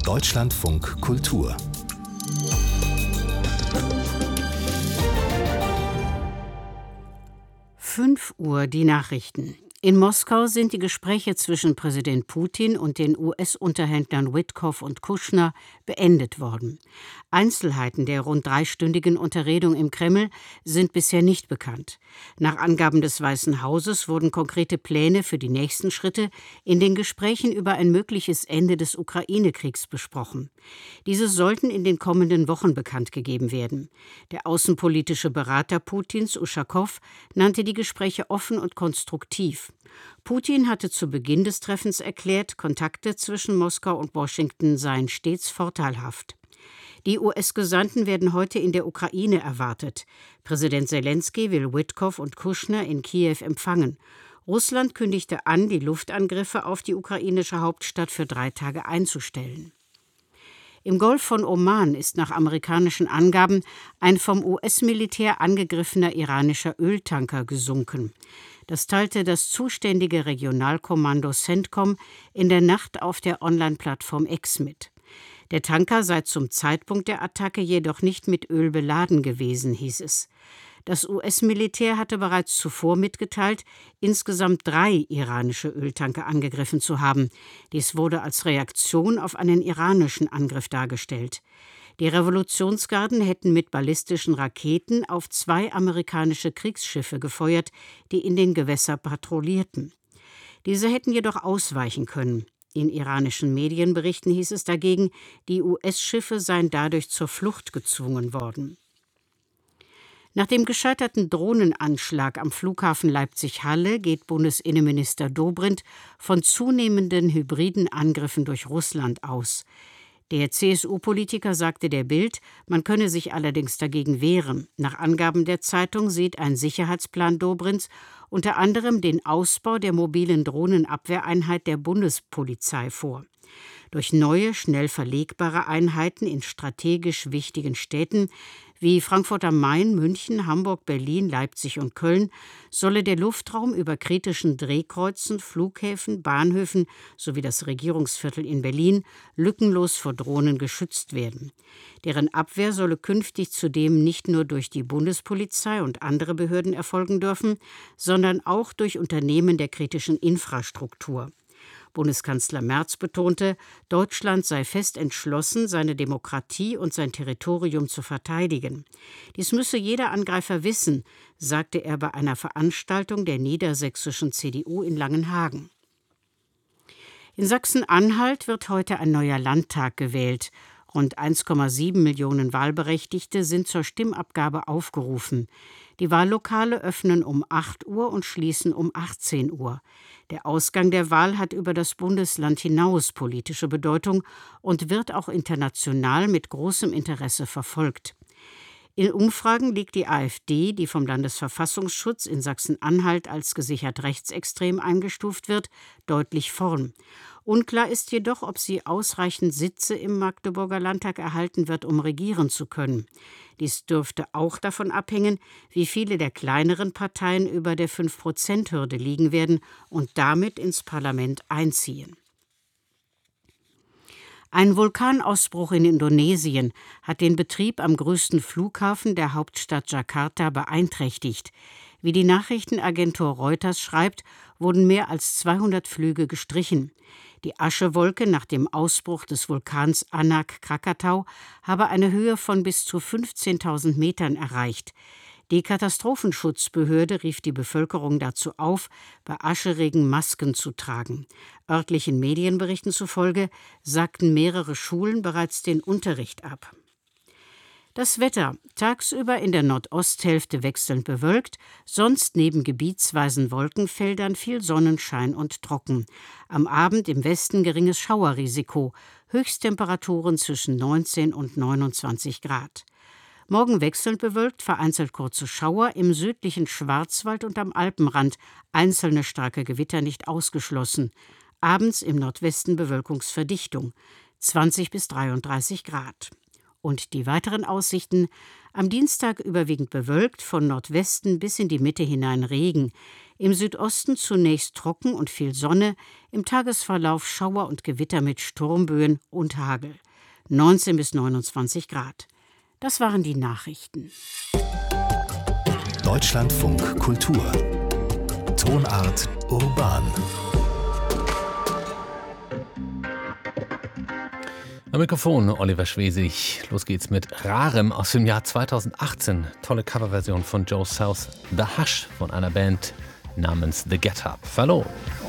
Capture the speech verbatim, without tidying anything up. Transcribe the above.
Deutschlandfunk Kultur. fünf Uhr die Nachrichten. In Moskau sind die Gespräche zwischen Präsident Putin und den U S-Unterhändlern Witkoff und Kushner beendet worden. Einzelheiten der rund dreistündigen Unterredung im Kreml sind bisher nicht bekannt. Nach Angaben des Weißen Hauses wurden konkrete Pläne für die nächsten Schritte in den Gesprächen über ein mögliches Ende des Ukraine-Kriegs besprochen. Diese sollten in den kommenden Wochen bekannt gegeben werden. Der außenpolitische Berater Putins, Uschakow, nannte die Gespräche offen und konstruktiv. Putin hatte zu Beginn des Treffens erklärt, Kontakte zwischen Moskau und Washington seien stets vorteilhaft. Die U S-Gesandten werden heute in der Ukraine erwartet. Präsident Selenskyj will Witkoff und Kushner in Kiew empfangen. Russland kündigte an, die Luftangriffe auf die ukrainische Hauptstadt für drei Tage einzustellen. Im Golf von Oman ist nach amerikanischen Angaben ein vom U S-Militär angegriffener iranischer Öltanker gesunken. Das teilte das zuständige Regionalkommando CENTCOM in der Nacht auf der Online-Plattform X mit. Der Tanker sei zum Zeitpunkt der Attacke jedoch nicht mit Öl beladen gewesen, hieß es. Das U S-Militär hatte bereits zuvor mitgeteilt, insgesamt drei iranische Öltanker angegriffen zu haben. Dies wurde als Reaktion auf einen iranischen Angriff dargestellt. Die Revolutionsgarden hätten mit ballistischen Raketen auf zwei amerikanische Kriegsschiffe gefeuert, die in den Gewässern patrouillierten. Diese hätten jedoch ausweichen können. In iranischen Medienberichten hieß es dagegen, die U S-Schiffe seien dadurch zur Flucht gezwungen worden. Nach dem gescheiterten Drohnenanschlag am Flughafen Leipzig-Halle geht Bundesinnenminister Dobrindt von zunehmenden hybriden Angriffen durch Russland aus. Der C S U-Politiker sagte der Bild, man könne sich allerdings dagegen wehren. Nach Angaben der Zeitung sieht ein Sicherheitsplan Dobrindts unter anderem den Ausbau der mobilen Drohnenabwehreinheit der Bundespolizei vor. Durch neue, schnell verlegbare Einheiten in strategisch wichtigen Städten wie Frankfurt am Main, München, Hamburg, Berlin, Leipzig und Köln solle der Luftraum über kritischen Drehkreuzen, Flughäfen, Bahnhöfen sowie das Regierungsviertel in Berlin lückenlos vor Drohnen geschützt werden. Deren Abwehr solle künftig zudem nicht nur durch die Bundespolizei und andere Behörden erfolgen dürfen, sondern auch durch Unternehmen der kritischen Infrastruktur. Bundeskanzler Merz betonte, Deutschland sei fest entschlossen, seine Demokratie und sein Territorium zu verteidigen. Dies müsse jeder Angreifer wissen, sagte er bei einer Veranstaltung der niedersächsischen C D U in Langenhagen. In Sachsen-Anhalt wird heute ein neuer Landtag gewählt. Rund eins Komma sieben Millionen Wahlberechtigte sind zur Stimmabgabe aufgerufen. Die Wahllokale öffnen um acht Uhr und schließen um achtzehn Uhr. Der Ausgang der Wahl hat über das Bundesland hinaus politische Bedeutung und wird auch international mit großem Interesse verfolgt. In Umfragen liegt die AfD, die vom Landesverfassungsschutz in Sachsen-Anhalt als gesichert rechtsextrem eingestuft wird, deutlich vorn. Unklar ist jedoch, ob sie ausreichend Sitze im Magdeburger Landtag erhalten wird, um regieren zu können. Dies dürfte auch davon abhängen, wie viele der kleineren Parteien über der fünf Prozent Hürde liegen werden und damit ins Parlament einziehen. Ein Vulkanausbruch in Indonesien hat den Betrieb am größten Flughafen der Hauptstadt Jakarta beeinträchtigt. Wie die Nachrichtenagentur Reuters schreibt, wurden mehr als zweihundert Flüge gestrichen. Die Aschewolke nach dem Ausbruch des Vulkans Anak Krakatau habe eine Höhe von bis zu fünfzehntausend Metern erreicht. Die Katastrophenschutzbehörde rief die Bevölkerung dazu auf, bei Ascheregen Masken zu tragen. Örtlichen Medienberichten zufolge sagten mehrere Schulen bereits den Unterricht ab. Das Wetter: Tagsüber in der Nordosthälfte wechselnd bewölkt, sonst neben gebietsweisen Wolkenfeldern viel Sonnenschein und trocken. Am Abend im Westen geringes Schauerrisiko, Höchsttemperaturen zwischen neunzehn und neunundzwanzig Grad. Morgen wechselnd bewölkt, vereinzelt kurze Schauer, im südlichen Schwarzwald und am Alpenrand, einzelne starke Gewitter nicht ausgeschlossen. Abends im Nordwesten Bewölkungsverdichtung, zwanzig bis dreiunddreißig Grad. Und die weiteren Aussichten: Am Dienstag überwiegend bewölkt, von Nordwesten bis in die Mitte hinein Regen. Im Südosten zunächst trocken und viel Sonne, im Tagesverlauf Schauer und Gewitter mit Sturmböen und Hagel. neunzehn bis neunundzwanzig Grad. Das waren die Nachrichten. Deutschlandfunk Kultur. Tonart urban. Am Mikrofon Oliver Schwesig. Los geht's mit Rarem aus dem Jahr zweitausendachtzehn. Tolle Coverversion von Joe South, The Hush von einer Band namens The Get Up. Hallo.